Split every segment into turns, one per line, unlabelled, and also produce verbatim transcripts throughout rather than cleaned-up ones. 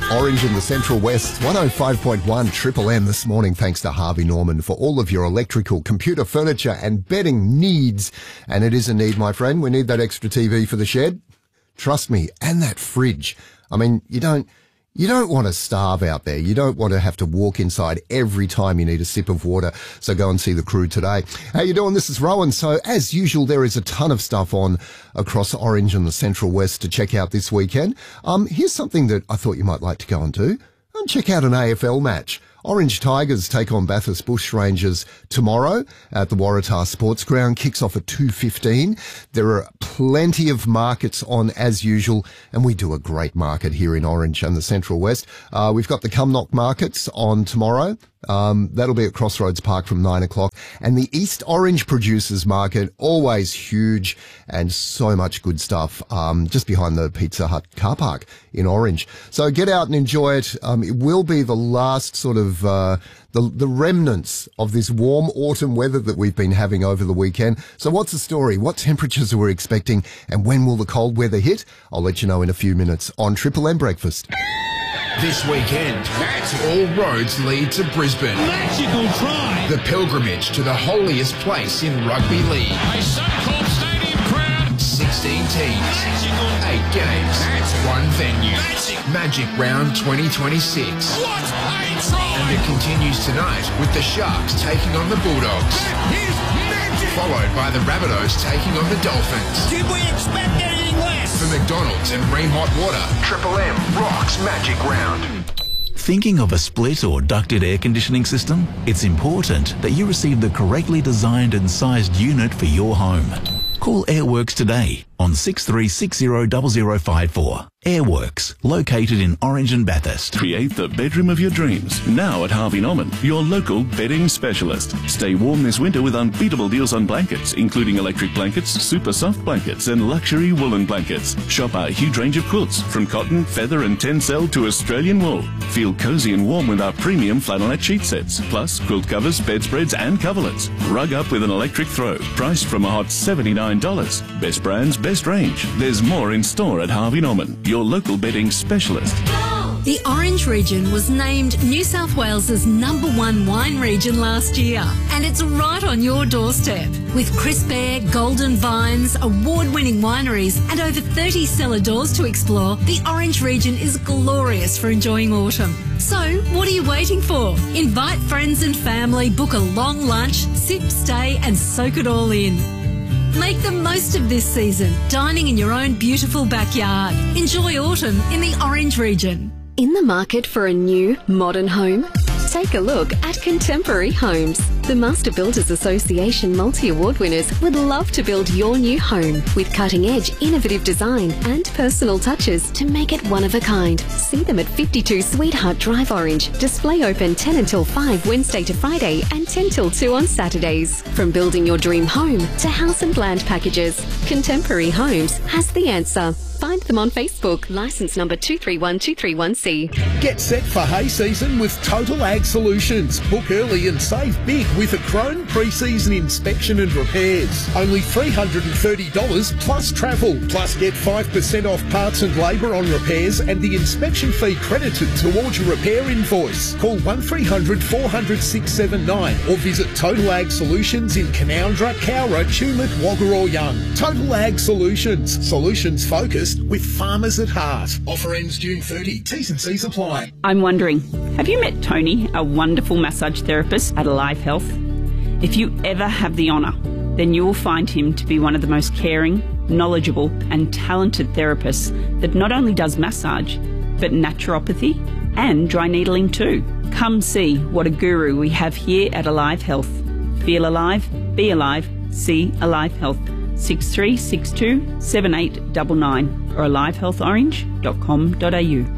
Orange in the Central West, one oh five point one Triple M this morning, thanks to Harvey Norman for all of your electrical, computer, furniture and bedding needs. And it is a need, my friend. We need that extra T V for the shed. Trust me. And that fridge. I mean, you don't... You don't want to starve out there. You don't want to have to walk inside every time you need a sip of water. So go and see the crew today. How you doing? This is Rowan. So as usual, there is a ton of stuff on across Orange and the Central West to check out this weekend. Um, here's something that I thought you might like to go and do. And check out an A F L match. Orange Tigers take on Bathurst Bushrangers tomorrow at the Waratah Sports Ground. Kicks off at two fifteen. There are plenty of markets on as usual, and we do a great market here in Orange and the Central West. Uh, we've got the Cumnock markets on tomorrow. Um, that'll be at Crossroads Park from nine o'clock. And the East Orange Producers Market, always huge and so much good stuff, um, just behind the Pizza Hut car park in Orange. So get out and enjoy it. Um, it will be the last sort of, uh, the, the remnants of this warm autumn weather that we've been having over the weekend. So what's the story? What temperatures are we expecting? And when will the cold weather hit? I'll let you know in a few minutes on Triple M Breakfast.
This weekend, all roads lead to Brisbane.
Magical try.
The pilgrimage to the holiest place in rugby league.
A Suncorp Stadium crowd.
sixteen teams.
Magical.
Eight games.
That's
one venue.
Magic.
Magic Round twenty twenty-six.
What a try.
And it continues tonight with the Sharks taking on the Bulldogs.
That is magic.
Followed by the Rabbitohs taking on the Dolphins.
Did we expect anything less?
For McDonald's and Ream Hot Water, Triple M rocks Magic Round.
Thinking of a split or ducted air conditioning system? It's important that you receive the correctly designed and sized unit for your home. Call Airworks today on six three six zero zero zero five four. Airworks, located in Orange and Bathurst.
Create the bedroom of your dreams. Now at Harvey Norman, your local bedding specialist. Stay warm this winter with unbeatable deals on blankets, including electric blankets, super soft blankets, and luxury woolen blankets. Shop our huge range of quilts, from cotton, feather, and tencel to Australian wool. Feel cozy and warm with our premium flannelette sheet sets, plus quilt covers, bedspreads, and coverlets. Rug up with an electric throw, priced from a hot seventy-nine dollars. Best brands, best range. There's more in store at Harvey Norman, your local bedding specialist.
The Orange region was named New South Wales's number one wine region last year, and it's right on your doorstep. With crisp air, golden vines, award-winning wineries, and over thirty cellar doors to explore, the Orange region is glorious for enjoying autumn. So, what are you waiting for? Invite friends and family, book a long lunch, sip, stay, and soak it all in. Make the most of this season, dining in your own beautiful backyard. Enjoy autumn in the Orange region.
In the market for a new, modern home? Take a look at Contemporary Homes. The Master Builders Association multi-award winners would love to build your new home with cutting-edge, innovative design and personal touches to make it one of a kind. See them at fifty-two Sweetheart Drive, Orange. Display open ten until five Wednesday to Friday and ten till two on Saturdays. From building your dream home to house and land packages, Contemporary Homes has the answer. Find them on Facebook. Licence number two three one two three one C.
Get set for hay season with Total Ag Solutions. Book early and save big with a Krone pre-season inspection and repairs. Only three hundred thirty dollars plus travel. Plus get five percent off parts and labour on repairs and the inspection fee credited towards your repair invoice. Call one three hundred four hundred six seven nine or visit Total Ag Solutions in Canoundra, Cowra, Tumut, Wagga or Young. Total Ag Solutions. Solutions focused with farmers at heart. Offer ends June thirtieth. T's and C's apply.
I'm wondering, have you met Tony, a wonderful massage therapist at Alive Health? If you ever have the honour, then you will find him to be one of the most caring, knowledgeable and talented therapists that not only does massage, but naturopathy and dry needling too. Come see what a guru we have here at Alive Health. Feel alive, be alive, see Alive Health. six three six two seven eight nine nine or alive health orange dot com dot a u.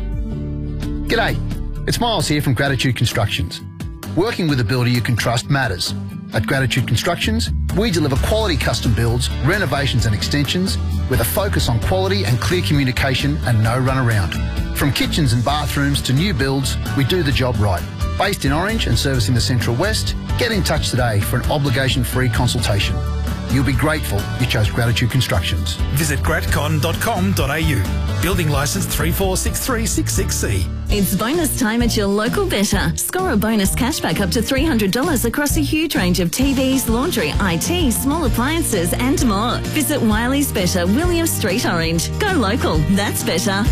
G'day, it's Miles here from Gratitude Constructions. Working with a builder you can trust matters. At Gratitude Constructions, we deliver quality custom builds, renovations and extensions with a focus on quality and clear communication and no runaround. From kitchens and bathrooms to new builds, we do the job right. Based in Orange and servicing the Central West, get in touch today for an obligation-free consultation. You'll be grateful you chose Gratitude Constructions.
Visit gratcon dot com dot a u. Building licence three four six three six six C.
It's bonus time at your local Better. Score a bonus cashback up to three hundred dollars across a huge range of T Vs, laundry, I T, small appliances and more. Visit Wiley's Better, William Street, Orange. Go local. That's better.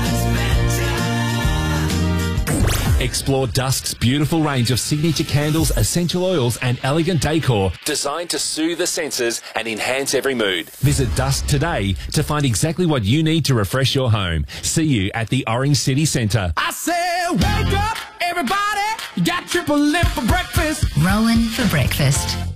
Explore Dusk's beautiful range of signature candles, essential oils and elegant decor designed to soothe the senses and enhance every mood. Visit Dusk today to find exactly what you need to refresh your home. See you at the Orange City Centre.
I said, wake up, everybody. You got Triple M for breakfast.
Rowan for breakfast.